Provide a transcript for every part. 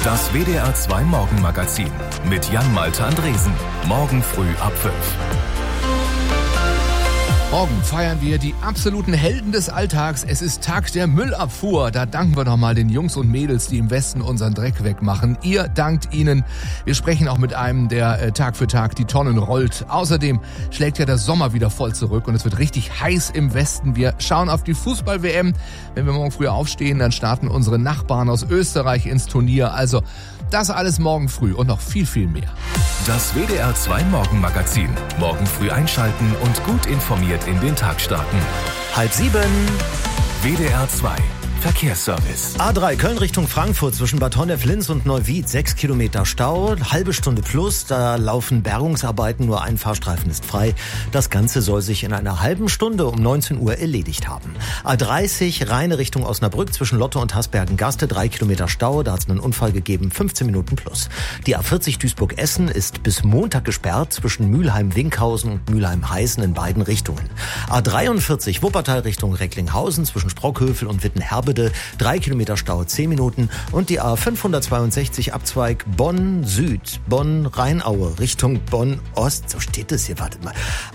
Das WDR 2 Morgenmagazin mit Jan-Malte Andresen. Morgen früh ab 5. Morgen feiern wir die absoluten Helden des Alltags. Es ist Tag der Müllabfuhr. Da danken wir nochmal den Jungs und Mädels, die im Westen unseren Dreck wegmachen. Ihr dankt ihnen. Wir sprechen auch mit einem, der Tag für Tag die Tonnen rollt. Außerdem schlägt ja der Sommer wieder voll zurück und es wird richtig heiß im Westen. Wir schauen auf die Fußball-WM. Wenn wir morgen früh aufstehen, dann starten unsere Nachbarn aus Österreich ins Turnier. Also das alles morgen früh und noch viel, viel mehr. Das WDR 2 Morgenmagazin. Morgen früh einschalten und gut informiert in den Tag starten. 6:30. WDR 2 Verkehrsservice. A3 Köln Richtung Frankfurt zwischen Bad Honnef, Linz und Neuwied. 6 Kilometer Stau, halbe Stunde plus. Da laufen Bergungsarbeiten, nur ein Fahrstreifen ist frei. Das Ganze soll sich in einer halben Stunde um 19 Uhr erledigt haben. A30 Rheine Richtung Osnabrück zwischen Lotte und Hasbergen-Gaste. 3 Kilometer Stau, da hat es einen Unfall gegeben. 15 Minuten plus. Die A40 Duisburg-Essen ist bis Montag gesperrt zwischen Mülheim-Winkhausen und Mülheim-Heißen in beiden Richtungen. A43 Wuppertal Richtung Recklinghausen zwischen Sprockhövel und Wittenherbede. 3 Kilometer Stau, 10 Minuten. Und die A562 Abzweig Bonn-Süd, Bonn-Rheinaue Richtung Bonn-Ost. So steht es hier, wartet mal.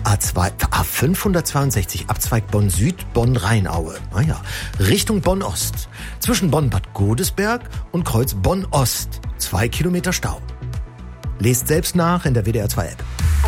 A562 Abzweig Bonn-Süd, Bonn-Rheinaue. Naja, Richtung Bonn-Ost. Zwischen Bonn-Bad Godesberg und Kreuz Bonn-Ost. 2 Kilometer Stau. Lest selbst nach in der WDR 2 App.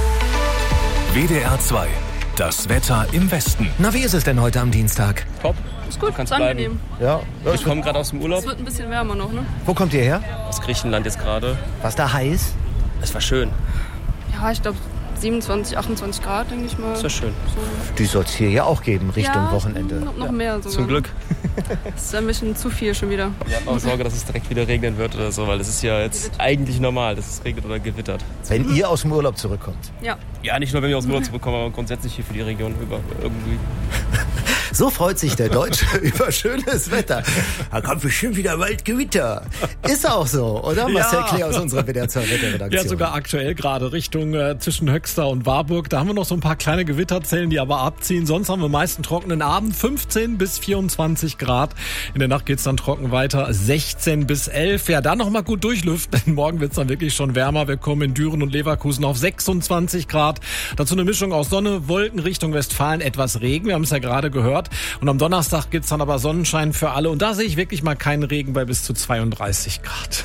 WDR 2. Das Wetter im Westen. Na, wie ist es denn heute am Dienstag? Top. Ist gut, Kannst ist angenehm. Ja. Ich komme gerade aus dem Urlaub. Es wird ein bisschen wärmer noch, ne? Wo kommt ihr her? Aus Griechenland jetzt gerade. Was da heiß? Es war schön. Ja, ich glaube 27, 28 Grad, denke ich mal. Es war schön. So. Die soll es hier ja auch geben, Richtung Wochenende. Noch mehr sogar. Zum Glück. Das ist ein bisschen zu viel schon wieder. Wir hatten auch Sorge, dass es direkt wieder regnen wird oder so, weil es ist ja jetzt eigentlich normal, dass es regnet oder gewittert. Wenn ihr aus dem Urlaub zurückkommt. Ja. Ja, nicht nur, wenn wir aus dem Urlaub zurückkommen, aber grundsätzlich hier für die Region über irgendwie. So freut sich der Deutsche über schönes Wetter. Da kommt bestimmt wieder bald Gewitter. Ist auch so, oder? Marcel Klee aus unserer WDR 2 Wetterredaktion. Ja, sogar aktuell gerade Richtung zwischen Höxter und Warburg. Da haben wir noch so ein paar kleine Gewitterzellen, die aber abziehen. Sonst haben wir meist einen trockenen Abend, 15 bis 24 Grad. In der Nacht geht's dann trocken weiter, 16 bis 11. Ja, da noch mal gut durchlüften, denn morgen wird's dann wirklich schon wärmer. Wir kommen in Düren und Leverkusen auf 26 Grad. Dazu eine Mischung aus Sonne, Wolken Richtung Westfalen, etwas Regen. Wir haben es ja gerade gehört. Und am Donnerstag gibt's dann aber Sonnenschein für alle. Und da sehe ich wirklich mal keinen Regen bei bis zu 32 Grad.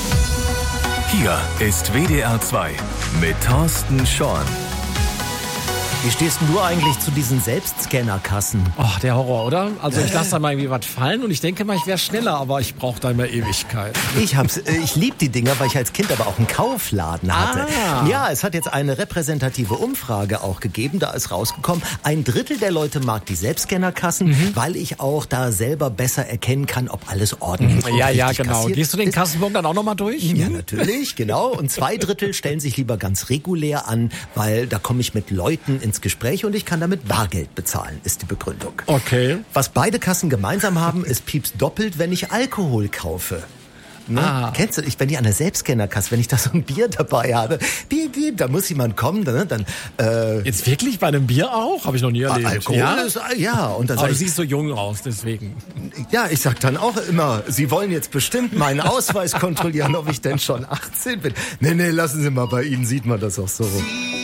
Hier ist WDR 2 mit Thorsten Schorn. Wie stehst denn du eigentlich zu diesen Selbstscannerkassen? Oh, der Horror, oder? Also ich lasse da mal irgendwie was fallen und ich denke mal, ich wäre schneller, aber ich brauche da immer Ewigkeit. Ich liebe die Dinger, weil ich als Kind aber auch einen Kaufladen hatte. Ja, es hat jetzt eine repräsentative Umfrage auch gegeben, da ist rausgekommen, 1/3 der Leute mag die Selbstscannerkassen, weil ich auch da selber besser erkennen kann, ob alles ordentlich und Ja, richtig genau. kassiert Gehst du den ist. Kassenbon dann auch nochmal durch? Ja, natürlich, genau. Und 2/3 stellen sich lieber ganz regulär an, weil da komme ich mit Leuten ins Gespräch und ich kann damit Bargeld bezahlen, ist die Begründung. Okay. Was beide Kassen gemeinsam haben, es piepst doppelt, wenn ich Alkohol kaufe. Ne? Kennst du, wenn ich an der Selbstscannerkasse, wenn ich da so ein Bier dabei habe, da muss jemand kommen, dann Jetzt wirklich bei einem Bier auch? Habe ich noch nie erlebt. Alkohol ist, ja. Und dann Aber du sag ich, siehst so jung aus, deswegen. ja, ich sag dann auch immer, Sie wollen jetzt bestimmt meinen Ausweis kontrollieren, ob ich denn schon 18 bin. Nee, lassen Sie mal, bei Ihnen sieht man das auch so.